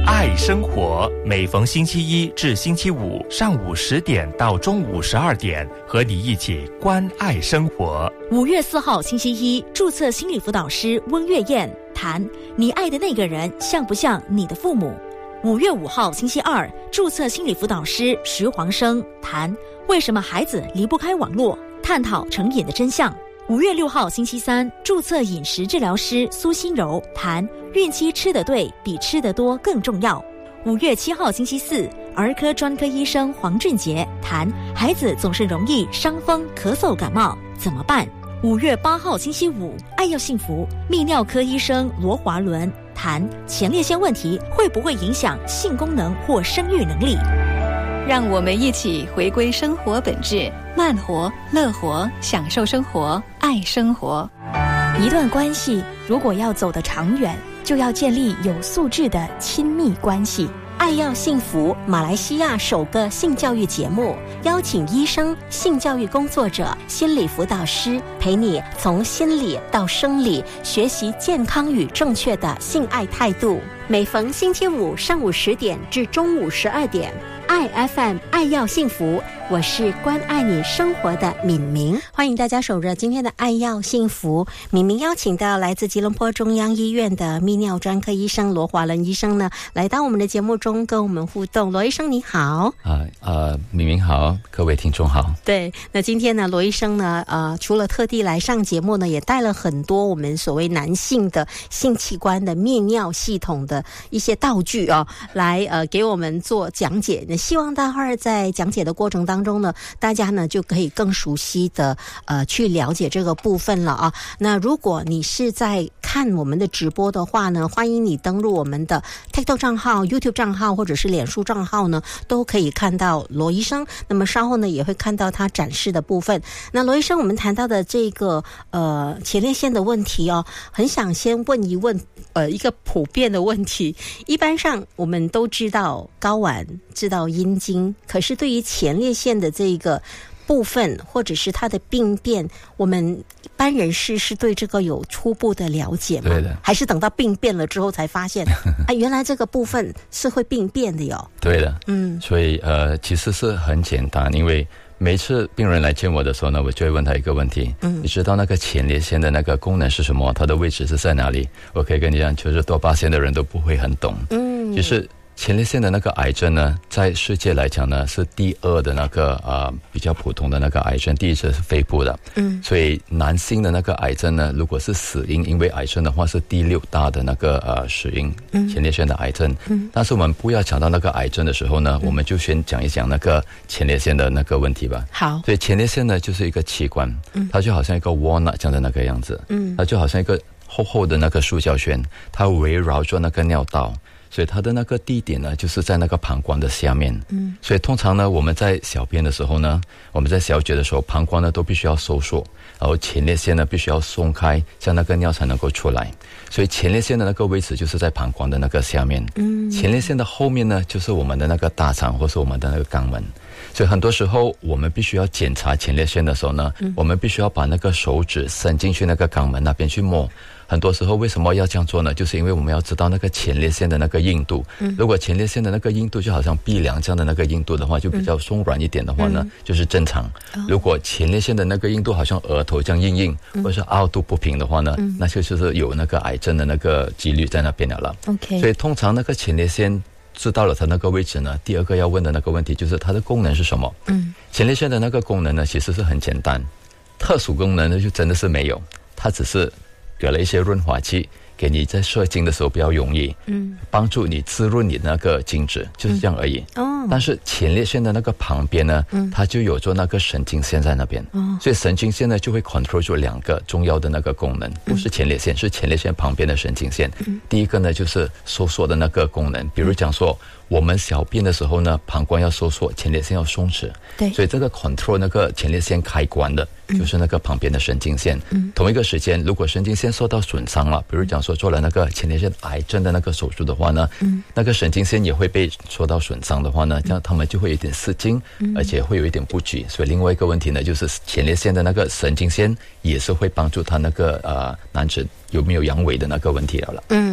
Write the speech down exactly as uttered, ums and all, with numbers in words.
爱生活，每逢星期一至星期五上午十点到中午十二点，和你一起关爱生活。 五月四号星期一，注册心理辅导师温月燕谈你爱的那个人像不像你的父母。五月五号星期二，注册心理辅导师徐黄生谈为什么孩子离不开网络，探讨成瘾的真相。五月六号星期三，注册饮食治疗师苏心柔谈孕期吃得对比吃得多更重要。五月七号星期四，儿科专科医生黄俊杰谈孩子总是容易伤风咳嗽感冒怎么办。五月八号星期五，爱要幸福泌尿科医生罗华伦谈前列腺问题会不会影响性功能或生育能力。 让我们一起回归生活本质，慢活、乐活，享受生活，爱生活。 一段关系如果要走得长远，就要建立有素质的亲密关系。 爱要幸福，马来西亚首个性教育节目，邀请医生、性教育工作者、心理辅导师，陪你从心理到生理，学习健康与正确的性爱态度。每逢星期五上午十点至中午十二点，爱 F M 爱要幸福，我是关爱你生活的敏明，欢迎大家守着今天的爱要幸福。敏明邀请到来自吉隆坡中央医院的泌尿专科医生罗华伦医生呢，来到我们的节目中跟我们互动。罗医生你好。 啊呃，敏明好，各位听众好。 对，那今天呢，罗医生呢，呃，除了特地来上节目呢，也带了很多我们所谓男性的性器官的泌尿系统的一些道具哦，来呃给我们做讲解。那希望待会儿在讲解的过程当中呢，大家呢就可以更熟悉的呃去了解这个部分了啊。那如果你是在看我们的直播的话呢，欢迎你登录我们的 TikTok 账号、YouTube 账号或者是脸书账号呢，都可以看到罗医生。那么稍后呢也会看到他展示的部分。那罗医生，我们谈到的这个呃前列腺的问题哦，很想先问一问呃一个普遍的问题。一般上我们都知道睾丸，知道阴茎，可是对于前列腺的这个部分或者是它的病变，我们一般人士是对这个有初步的了解吗？ 对的， 还是等到病变了之后才发现啊，原来这个部分是会病变的哟。 对的， 嗯， 所以呃其实是很简单，因为每次病人来见我的时候呢，我就会问他一个问题，嗯，你知道那个前列腺的那个功能是什么？它的位置是在哪里？我可以跟你讲，就是多八仙的人都不会很懂，嗯，其实前列腺的那个癌症呢，在世界来讲呢，是第二的那个呃比较普通的那个癌症，第一是肺部的，嗯，所以男性的那个癌症呢，如果是死因因为癌症的话，是第六大的那个呃死因，嗯，前列腺的癌症，嗯，但是我们不要讲到那个癌症的时候呢，嗯，我们就先讲一讲那个前列腺的那个问题吧。 好， 所以前列腺呢就是一个器官，嗯，它就好像一个 walnut 这样的那个样子，嗯，它就好像一个厚厚的那个塑胶圈，它围绕着那个尿道。所以它的那个地点呢，就是在那个膀胱的下面。嗯，所以通常呢，我们在小便的时候呢，我们在小解的时候，膀胱呢都必须要收缩，然后前列腺呢必须要松开，这样那个尿才能够出来。所以前列腺的那个位置就是在膀胱的那个下面。嗯，前列腺的后面呢，就是我们的那个大肠或是我们的那个肛门。所以很多时候我们必须要检查前列腺的时候呢，嗯，我们必须要把那个手指伸进去那个肛门那边去摸。很多时候为什么要这样做呢？就是因为我们要知道那个前列腺的那个硬度，嗯，如果前列腺的那个硬度就好像鼻梁这样的那个硬度的话，就比较松软一点的话呢，嗯，就是正常，哦，如果前列腺的那个硬度好像额头这样硬硬，嗯，或者是凹凸不平的话呢，嗯，那就就是有那个癌症的那个几率在那边了。 OK， 所以通常那个前列腺知道了它那个位置呢，第二个要问的那个问题就是它的功能是什么。嗯，前列腺的那个功能呢其实是很简单，特殊功能呢就真的是没有，它只是给了一些润滑剂给你在射精的时候比较容易，嗯，帮助你滋润你的那个精子，就是这样而已。哦，但是前列腺的那个旁边呢，嗯，它就有做那个神经线在那边，哦，所以神经线呢就会 control 住两个重要的那个功能，不是前列腺，是前列腺旁边的神经线。嗯，第一个呢就是收缩的那个功能，比如讲说，我们小便的时候呢，膀胱要收缩，前列腺要松弛，对，所以这个 control 那个前列腺开关的，就是那个旁边的神经线。嗯，同一个时间，如果神经线受到损伤了，比如讲说做了那个前列腺癌症的那个手术的话呢，嗯，那个神经线也会被受到损伤的话呢，这样他们就会有一点失禁，嗯，而且会有一点不举。所以另外一个问题呢，就是前列腺的那个神经线也是会帮助他那个呃男子有没有阳痿的那个问题了了。嗯。